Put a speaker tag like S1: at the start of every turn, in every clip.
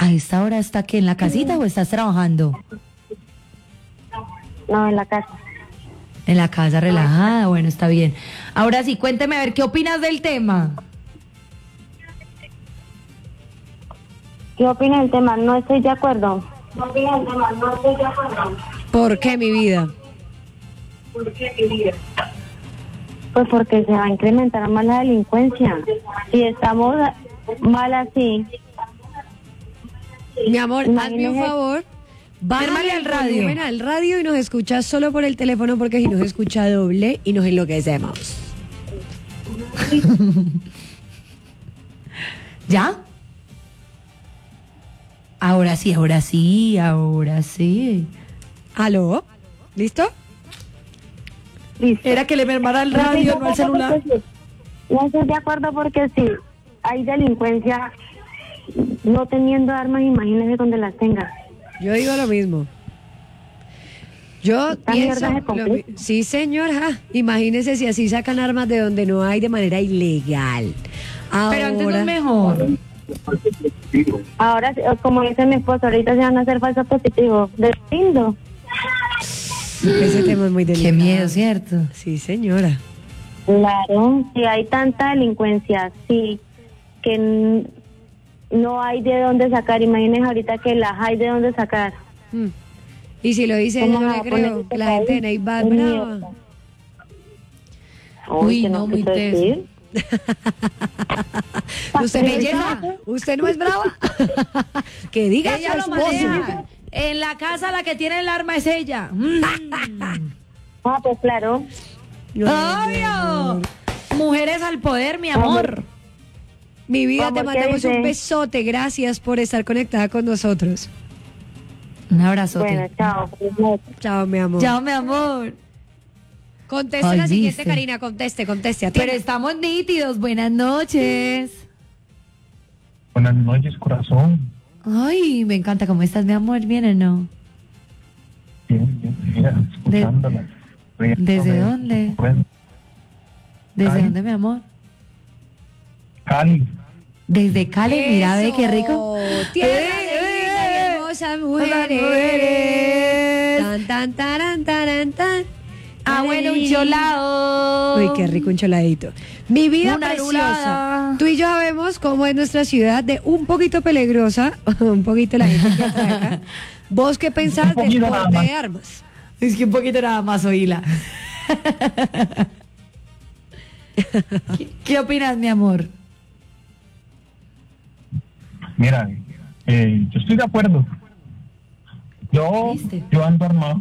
S1: ¿A esta hora está qué? ¿En la casita o estás trabajando?
S2: No, en la casa.
S1: En la casa, relajada, bueno, está bien. Ahora sí, cuénteme a ver, ¿qué opinas del tema?
S2: ¿Qué opina del tema? No estoy de acuerdo.
S3: ¿Por qué, mi vida?
S2: Pues porque se va a incrementar más la delincuencia. Si estamos mal así.
S3: Mi amor, hazme un
S2: Imagínese-
S3: favor. Bájale
S1: Bájale
S3: al
S1: al radio.
S3: volumen al radio y nos escuchas solo por el teléfono porque si nos escucha doble y nos enloquecemos.
S1: ¿Ya? Ahora sí, ahora sí, ahora sí.
S3: ¿Aló? ¿Listo?
S2: Listo.
S1: Era que le mermara el
S2: No estoy de
S1: radio, no el
S2: acuerdo
S1: celular.
S2: porque sí. No estoy de acuerdo porque sí, hay delincuencia no teniendo armas, imagínese donde las tenga.
S3: Yo digo lo mismo. Yo
S2: Esta
S3: pienso...
S2: mierda se complica.
S3: Sí, señor. Imagínese si así sacan armas de donde no hay de manera ilegal.
S1: Pero antes no
S3: Ahora,
S1: es mejor.
S2: Ahora, como dice mi esposo, ahorita se van a hacer falsos positivos. De lindo.
S3: ese tema es muy delicado.
S1: Qué miedo, ¿cierto?
S3: Sí, señora.
S2: Claro, si hay tanta delincuencia, sí, que no hay de dónde sacar. Imagínense ahorita que las hay de dónde sacar.
S3: Mm. Y si lo dice ella,
S2: ¿Cómo
S3: no
S2: va
S3: le
S2: a poner
S3: creo.
S2: este
S3: La gente de
S2: país?
S3: Neiva es
S2: Es
S3: brava.
S2: mierda.
S1: Uy,
S2: que
S1: no, muy
S2: quiso
S1: teso.
S2: decir.
S3: ¿Usted
S1: Belleza.
S3: ¿Usted no es brava? Que diga
S1: Ella
S3: su
S1: lo
S3: esposo.
S1: maneja. En la casa la que tiene el arma es ella.
S2: Ah, pues claro.
S1: ¡Obvio! Mujeres al poder, mi amor.
S3: Mi vida, te
S2: Amor, ¿qué
S3: mandamos un
S2: dice?
S3: besote. Gracias por estar conectada con nosotros.
S1: Un abrazote.
S2: Bueno, chao. Feliz noche.
S3: Chao, mi amor.
S1: Chao, mi amor.
S3: Conteste
S1: Ay,
S3: la siguiente,
S1: ¿viste?
S3: Karina. Conteste.
S1: Pero
S3: atienda.
S1: estamos nítidos. Buenas noches.
S4: Buenas noches, corazón.
S1: Ay, me encanta. ¿Cómo estás, mi amor? ¿Bien o no?
S4: Bien, mira, escuchándola.
S1: ¿Desde dónde?
S4: Bueno,
S1: ¿Desde
S4: Cali.
S1: dónde, mi amor?
S4: Cali.
S1: Desde Cali, mira, ve qué rico.
S3: Eso, tierra de lindas y hermosas mujeres. Tan, tan, taran, taran, tan.
S1: Ah, bueno, un cholado.
S3: Uy, qué rico un choladito. Mi vida
S1: Una
S3: preciosa.
S1: lulada.
S3: Tú y yo sabemos cómo es nuestra ciudad de un poquito peligrosa, un poquito la gente que atraca. ¿Vos qué pensás
S4: Un
S3: del
S4: poquito nada
S3: porte
S4: más.
S3: de armas?
S1: Es que un poquito nada más, oíla. ¿Qué opinas, mi amor?
S4: Mira, yo estoy de acuerdo.
S1: ¿Viste?
S4: Yo ando armado.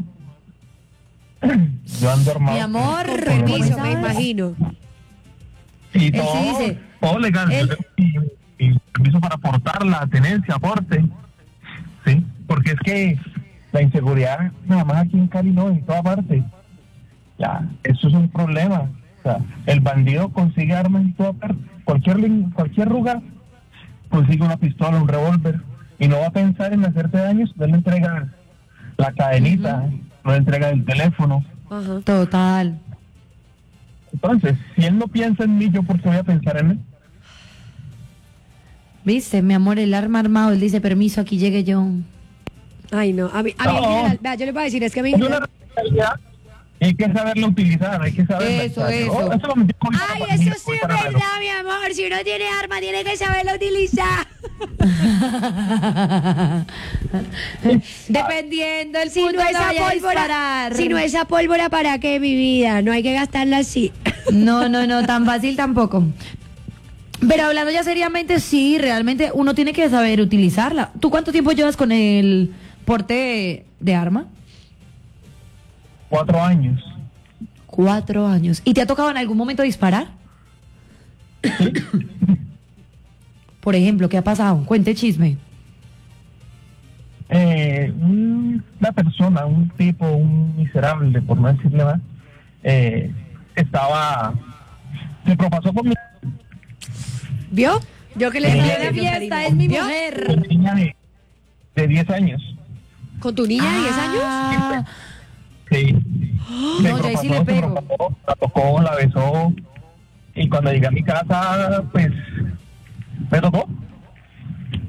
S4: Yo ando armado.
S1: Mi amor,
S3: Con
S4: Por
S3: permiso,
S4: lo
S3: me
S4: menos.
S3: imagino.
S4: Y
S1: Él
S4: todo,
S1: sí dice,
S4: todo legal.
S1: él-
S4: Yo tengo mi permiso para aportar la tenencia, aporte. Sí, porque es que la inseguridad, nada más aquí en Cali no, en toda parte. Ya, eso es un problema. O sea, el bandido consigue armas en toda parte. Cualquier lugar consigue una pistola, un revólver. Y no va a pensar en hacerte daños, no le entrega la cadenita, no le entrega el teléfono.
S3: Ajá.
S1: Total.
S4: Entonces, si él no piensa en mí, ¿yo por qué voy a pensar en él?
S1: ¿Viste, mi amor? El arma armado. Él dice, permiso, aquí llegue yo.
S3: Ay, no. A mí en
S4: No.
S3: general, vea, yo le voy a decir, es que a mí...
S4: Es una responsabilidad y hay que saberla utilizar, hay que saberla.
S1: Eso,
S4: o sea,
S1: eso.
S4: eso lo metí con
S3: Ay,
S4: para
S3: eso
S4: mí,
S3: sí
S4: voy
S3: es
S4: para
S3: verdad, mi amor. Si uno tiene arma, tiene que saberla utilizar.
S1: Dependiendo el
S3: Si
S1: punto
S3: no
S1: que
S3: esa
S1: vaya a
S3: pólvora,
S1: disparar.
S3: si no esa pólvora, ¿para qué, mi vida? No hay que gastarla así.
S1: No, tan fácil tampoco. Pero hablando ya seriamente, sí, realmente uno tiene que saber utilizarla. ¿Tú cuánto tiempo llevas con el porte de arma?
S4: 4 años.
S1: 4 años. ¿Y te ha tocado en algún momento disparar? Por ejemplo, ¿qué ha pasado? Cuente chisme.
S4: Una persona, un tipo, un miserable, por no decirle más, se propasó con mi
S3: ¿Vio? Yo que le
S4: Sí,
S3: dije
S4: la
S3: a la
S1: fiesta es mi
S3: ¿Vio?
S1: mujer.
S4: niña de 10 años.
S3: ¿Con tu niña de 10 años?
S1: Ah,
S4: Sí. Se
S1: No, yo ahí sí le
S4: propasó, se
S1: pego.
S4: propasó, la tocó, la besó. Y cuando llegué a mi casa, pues, me tocó.